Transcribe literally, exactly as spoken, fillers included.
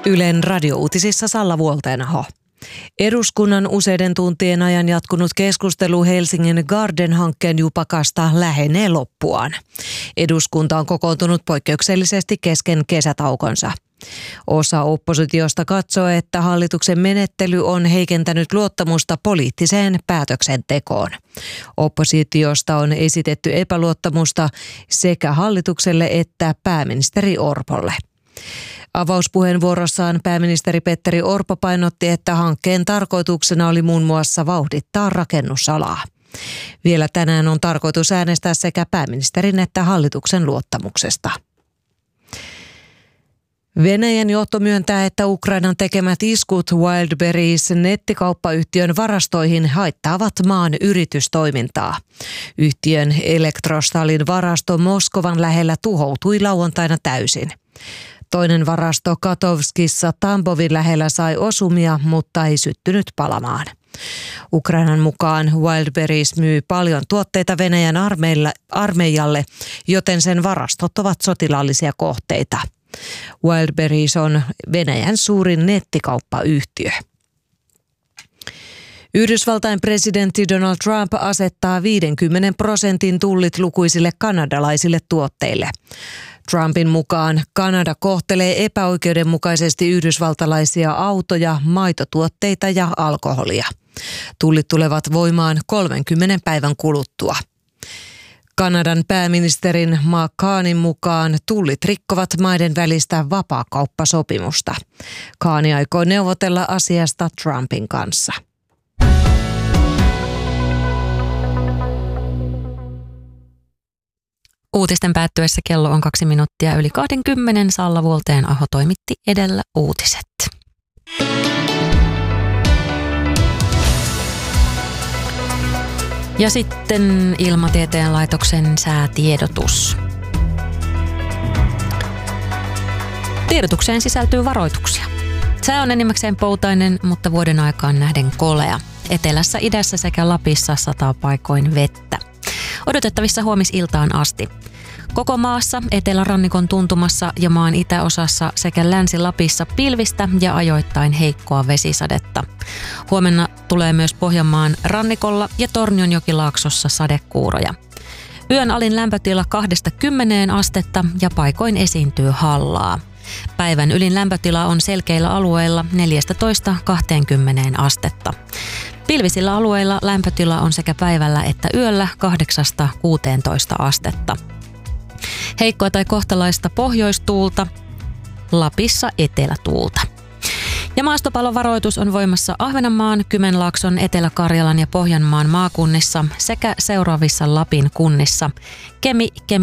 Ylen radiouutisissa Salla Vuolteenaho. Eduskunnan useiden tuntien ajan jatkunut keskustelu Helsingin Garden-hankkeen jupakasta lähenee loppuaan. Eduskunta on kokoontunut poikkeuksellisesti kesken kesätaukonsa. Osa oppositiosta katsoo, että hallituksen menettely on heikentänyt luottamusta poliittiseen päätöksentekoon. Oppositiosta on esitetty epäluottamusta sekä hallitukselle että pääministeri Orpolle. Avauspuheenvuorossaan pääministeri Petteri Orpo painotti, että hankkeen tarkoituksena oli muun muassa vauhdittaa rakennusalaa. Vielä tänään on tarkoitus äänestää sekä pääministerin että hallituksen luottamuksesta. Venäjän johto myöntää, että Ukrainan tekemät iskut Wildberries nettikauppayhtiön varastoihin haittaavat maan yritystoimintaa. Yhtiön Elektrostalin varasto Moskovan lähellä tuhoutui lauantaina täysin. Toinen varasto Katovskissa Tambovin lähellä sai osumia, mutta ei syttynyt palamaan. Ukrainan mukaan Wildberries myy paljon tuotteita Venäjän armeijalle, joten sen varastot ovat sotilaallisia kohteita. Wildberries on Venäjän suurin nettikauppayhtiö. Yhdysvaltain presidentti Donald Trump asettaa viidenkymmenen prosentin tullit lukuisille kanadalaisille tuotteille. Trumpin mukaan Kanada kohtelee epäoikeudenmukaisesti yhdysvaltalaisia autoja, maitotuotteita ja alkoholia. Tullit tulevat voimaan kolmenkymmenen päivän kuluttua. Kanadan pääministerin Mark Carneyn mukaan tullit rikkovat maiden välistä vapaakauppasopimusta. Carney aikoo neuvotella asiasta Trumpin kanssa. Uutisten päättyessä kello on kaksi minuuttia yli kaksikymmentä. Salla Vuolteenaho toimitti edellä uutiset. Ja sitten Ilmatieteen laitoksen säätiedotus. Tiedotukseen sisältyy varoituksia. Sää on enimmäkseen poutainen, mutta vuoden aikaan nähden kolea. Etelässä, idässä sekä Lapissa sataa paikoin vettä. Odotettavissa huomisiltaan asti. Koko maassa, etelärannikon tuntumassa ja maan itäosassa sekä Länsi-Lapissa pilvistä ja ajoittain heikkoa vesisadetta. Huomenna tulee myös Pohjanmaan rannikolla ja Tornionjokilaaksossa sadekuuroja. Yön alin lämpötila kahdesta kymmeneen astetta ja paikoin esiintyy hallaa. Päivän ylin lämpötila on selkeillä alueilla neljätoista kaksikymmentä astetta. Pilvisillä alueilla lämpötila on sekä päivällä että yöllä kahdeksasta kuuteentoista astetta. Heikkoa tai kohtalaista pohjoistuulta, Lapissa etelätuulta. Ja maastopallovaroitus on voimassa Ahvenanmaan, Kymenlaakson, Etelä-Karjalan ja Pohjanmaan maakunnissa sekä seuraavissa Lapin kunnissa. Kemi, Kemi